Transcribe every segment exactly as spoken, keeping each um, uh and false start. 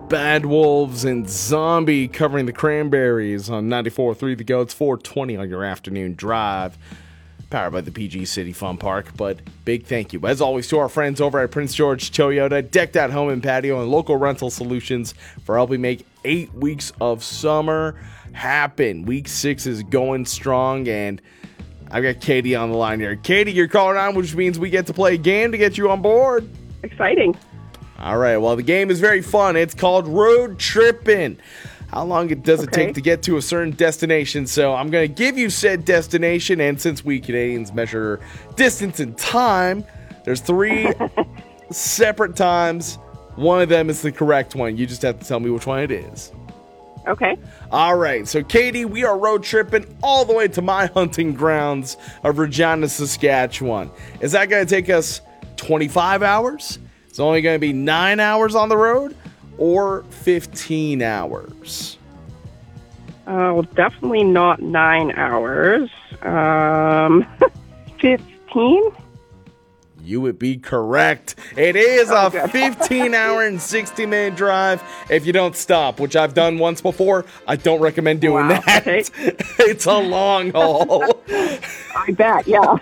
Bad Wolves and Zombie covering the Cranberries on ninety-four point three The Go. It's four twenty on your afternoon drive. Powered by the P G City Fun Park. But big thank you, as always, to our friends over at Prince George Toyota, Decked Out Home and Patio, and Local Rental Solutions for helping make eight weeks of summer happen. Week six is going strong, and I've got Katie on the line here. Katie, you're calling on, which means we get to play a game to get you on board. Exciting. All right, well, the game is very fun. It's called Road Trippin'. How long it does it Okay. take to get to a certain destination? So I'm going to give you said destination, and since we Canadians measure distance and time, there's three separate times. One of them is the correct one. You just have to tell me which one it is. Okay. All right, so Katie, we are road tripping all the way to my hunting grounds of Regina, Saskatchewan. Is that going to take us twenty-five hours? It's only going to be nine hours on the road, or fifteen hours? Uh, well, definitely not nine hours. Um, fifteen? You would be correct. It is Oh, a good. fifteen hour and sixty minute drive if you don't stop, which I've done once before. I don't recommend doing Wow, that. okay. It's a long haul. I bet, yeah.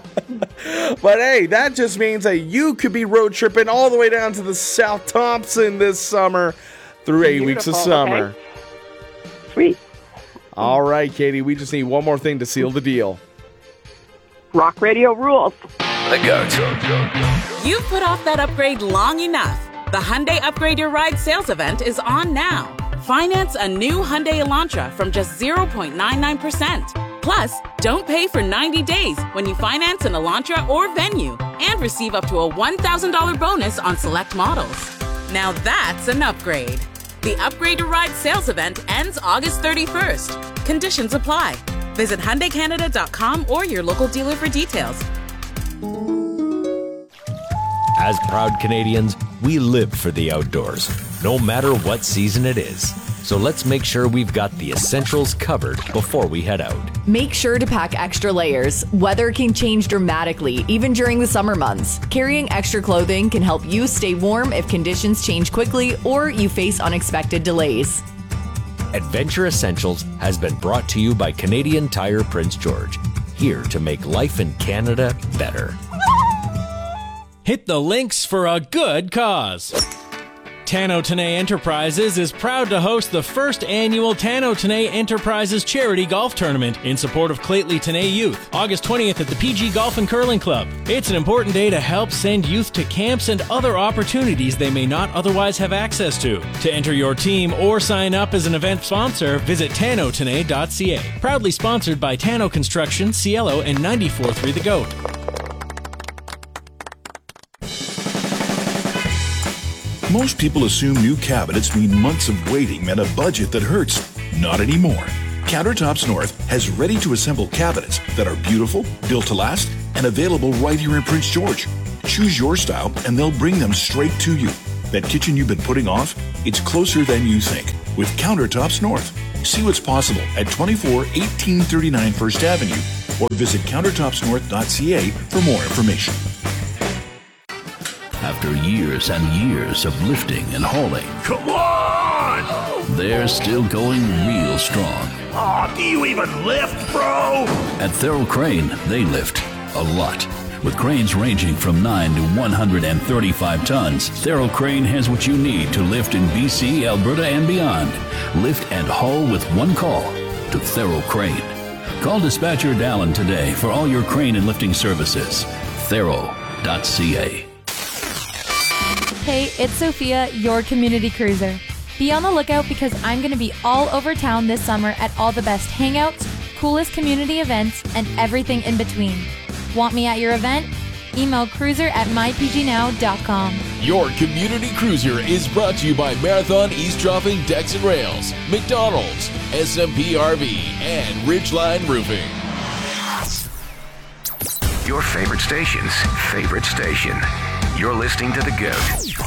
But hey, that just means that you could be road tripping all the way down to the South Thompson this summer through eight weeks of Beautiful, summer. okay. Sweet. All right, Katie, we just need one more thing to seal the deal. Rock radio rules. The Goat. You've put off that upgrade long enough. The Hyundai Upgrade Your Ride sales event is on now. Finance a new Hyundai Elantra from just zero point nine nine percent. Plus, don't pay for ninety days when you finance an Elantra or Venue, and receive up to a one thousand dollars bonus on select models. Now that's an upgrade. The Upgrade Your Ride sales event ends August thirty-first. Conditions apply. Visit Hyundai Canada dot com or your local dealer for details. As proud Canadians, we live for the outdoors, no matter what season it is. So let's make sure we've got the essentials covered before we head out. Make sure to pack extra layers. Weather can change dramatically, even during the summer months. Carrying extra clothing can help you stay warm if conditions change quickly or you face unexpected delays. Adventure Essentials has been brought to you by Canadian Tire Prince George, here to make life in Canada better. Hit the links for a good cause. Tano Tanay Enterprises is proud to host the first annual Tano Tanay Enterprises Charity Golf Tournament in support of Clately Tanay Youth, August twentieth at the P G Golf and Curling Club. It's an important day to help send youth to camps and other opportunities they may not otherwise have access to. To enter your team or sign up as an event sponsor, visit tano tanay dot c a. Proudly sponsored by Tano Construction, Cielo, and ninety-four point three The Goat. Most people assume new cabinets mean months of waiting and a budget that hurts. Not anymore. Countertops North has ready-to-assemble cabinets that are beautiful, built to last, and available right here in Prince George. Choose your style and they'll bring them straight to you. That kitchen you've been putting off, it's closer than you think with Countertops North. See what's possible at twenty-four eighteen thirty-nine First Avenue or visit countertops north dot c a for more information. After years and years of lifting and hauling, Come on! they're still going real strong. Aw, do you even lift, bro? At Thero Crane, they lift a lot. With cranes ranging from nine to one hundred thirty-five tons, Thero Crane has what you need to lift in B C, Alberta, and beyond. Lift and haul with one call to Thero Crane. Call dispatcher Dallin today for all your crane and lifting services. thero dot c a. Hey, it's Sophia, your community cruiser. Be on the lookout because I'm going to be all over town this summer at all the best hangouts, coolest community events, and everything in between. Want me at your event? Email cruiser at my p g now dot com. Your community cruiser is brought to you by Marathon Eavesdropping Decks and Rails, McDonald's, S M P R V, and Ridgeline Roofing. Your favorite station's favorite station. You're listening to The Goat.